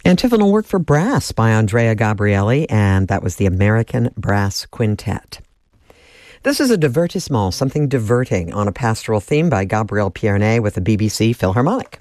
Antiphonal work for brass by Andrea Gabrieli, and that was the American Brass Quintet. This is a divertissement, something diverting on a pastoral theme by Gabriel Pierné with the BBC Philharmonic.